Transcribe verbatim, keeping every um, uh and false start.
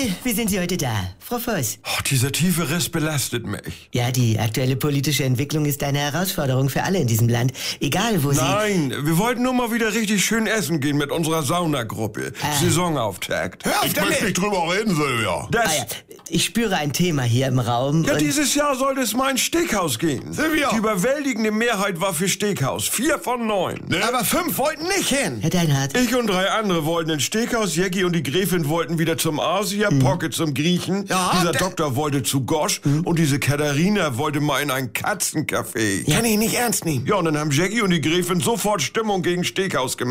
Wie, wie sind Sie heute da, Frau Voss? Oh, dieser tiefe Riss belastet mich. Ja, die aktuelle politische Entwicklung ist eine Herausforderung für alle in diesem Land. Egal, wo Sie... Nein, wir wollten nur mal wieder richtig schön essen gehen mit unserer Saunagruppe. Ah. Saisonauftakt. Hör auf Ich damit! möchte nicht drüber reden, Silvia. Das, Ah ja, ich spüre ein Thema hier im Raum. ja, und dieses Jahr sollte es mal ein Steakhouse gehen. Silvia. Die überwältigende Mehrheit war für Steakhouse. Vier von neun. Ne? Aber fünf wollten nicht hin. Herr Deinhardt, Ich und drei andere wollten ins Steakhouse, Jackie und die Gräfin wollten wieder zum Asia, Pocket zum Griechen, Ja, dieser der- Doktor wollte zu Gosch und diese Katharina wollte mal in ein Katzencafé. Kann ich nicht ernst nehmen. Ja, und dann haben Jackie und die Gräfin sofort Stimmung gegen Steakhouse gemacht.